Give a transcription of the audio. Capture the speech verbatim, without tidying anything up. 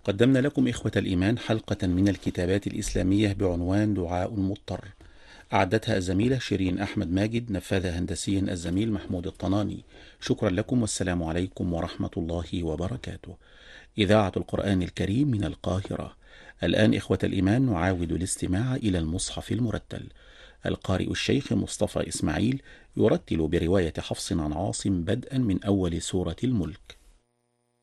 قدمنا لكم إخوة الإيمان حلقة من الكتابات الإسلامية بعنوان دعاء المضطر، أعدتها الزميلة شيرين أحمد ماجد، نفذها هندسيا الزميل محمود الطناني. شكرا لكم والسلام عليكم ورحمة الله وبركاته. إذاعة القرآن الكريم من القاهرة. الآن إخوة الإيمان نعاود الاستماع إلى المصحف المرتل. القارئ الشيخ مصطفى إسماعيل يرتل برواية حفص عن عاصم بدءا من أول سورة الملك.